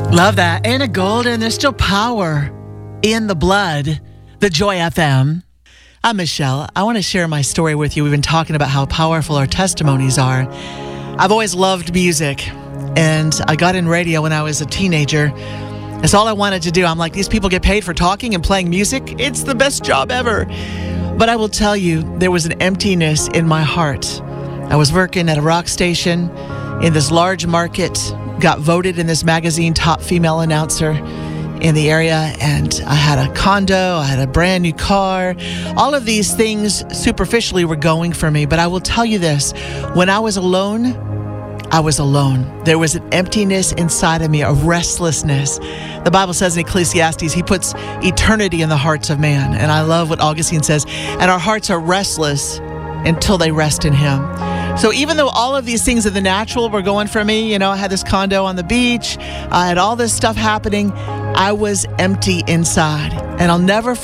Love that. Anna Golden, there's still power in the blood. The Joy FM. I'm Michelle. I want to share my story with you. We've been talking about how powerful our testimonies are. I've always loved music, and I got in radio when I was a teenager. That's all I wanted to do. I'm like, these people get paid for talking and playing music. It's the best job ever. But I will tell you, there was an emptiness in my heart. I was working at a rock station in this large market, got voted in this magazine top female announcer in the area, and I had a condo, I had a brand new car. All of these things superficially were going for me, but I will tell you this, when I was alone, I was alone. There was an emptiness inside of me, a restlessness. The Bible says in Ecclesiastes, he puts eternity in the hearts of man. And I love what Augustine says, and our hearts are restless until they rest in him. So even though all of these things of the natural were going for me, I had this condo on the beach, I had all this stuff happening, I was empty inside. And I'll never